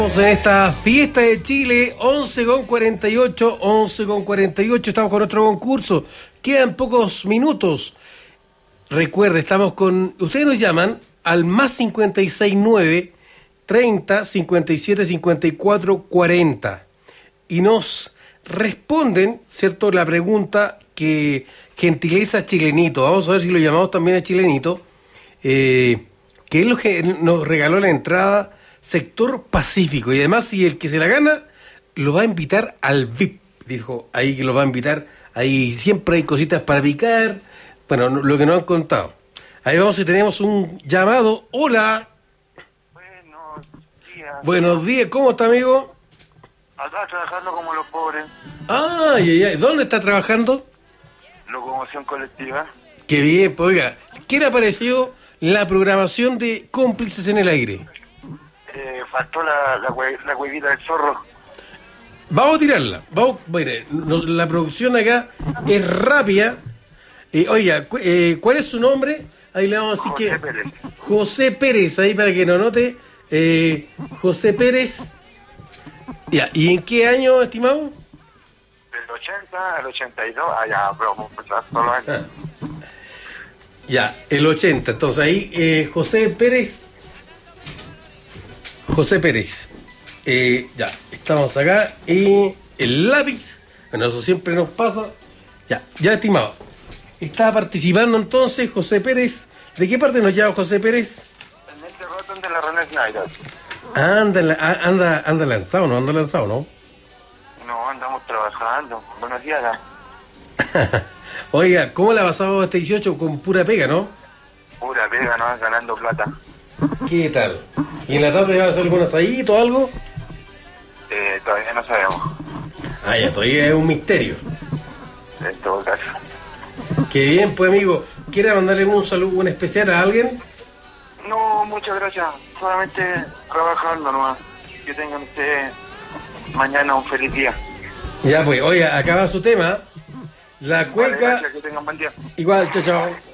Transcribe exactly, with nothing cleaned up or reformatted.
En esta fiesta de Chile, once con cuarenta y ocho, once con cuarenta y ocho, estamos con nuestro concurso. Quedan pocos minutos. Recuerde, estamos con... Ustedes nos llaman al más cincuenta y seis nueve, treinta, cincuenta y siete, cincuenta y cuatro, cuarenta. Y nos responden, ¿cierto?, la pregunta que Gentileza Chilenito. Vamos a ver si lo llamamos también a Chilenito. Eh, que es lo que nos regaló la entrada... Sector Pacífico, y además si el que se la gana lo va a invitar al V I P, dijo ahí que lo va a invitar, ahí siempre hay cositas para picar, bueno, lo que nos han contado. Ahí vamos si tenemos un llamado. Hola. Buenos días. Buenos días, ¿cómo está, amigo? Acá trabajando como los pobres. Ay, ay, ay, ¿dónde está trabajando? Locomoción colectiva. Qué bien, pues oiga, ¿qué le ha parecido la programación de Cómplices en el Aire? Eh, faltó la, la, hue, la huevita del zorro. Vamos a tirarla. Vamos, mire, nos, la producción acá es rápida. Eh, oiga, cu eh, ¿cuál es su nombre? Ahí le vamos a decir José que... Pérez. José Pérez, ahí para que nos note. Eh, José Pérez. Ya, ¿y en qué año, estimado? Del ochenta al ochenta y dos. Ah, ya, pero pues, todos los años. Ah. Ya, el ochenta. Entonces ahí, eh, José Pérez... José Pérez, eh, ya, estamos acá y el lápiz, bueno, eso siempre nos pasa, ya, ya estimado, está participando entonces José Pérez. ¿De qué parte nos llama José Pérez? En este ratón de la René Snyder. Anda, anda, anda lanzado, ¿no? Anda lanzado, ¿no? No, andamos trabajando. Buenos días. Oiga, ¿cómo la ha pasado este dieciocho? Con pura pega, ¿no? Pura pega, ¿no? Ganando plata. ¿Qué tal? ¿Y en la tarde va a hacer algún asadito o algo? Eh, todavía no sabemos. Ah, ya, todavía es un misterio. En todo caso. Qué bien, pues, amigo. ¿Quiere mandarle un saludo en especial a alguien? No, muchas gracias. Solamente trabajando nomás. Que tengan ustedes mañana un feliz día. Ya, pues, oiga, acaba su tema. La cueca... Vale, gracias, que tengan buen día. Igual, chao, chao.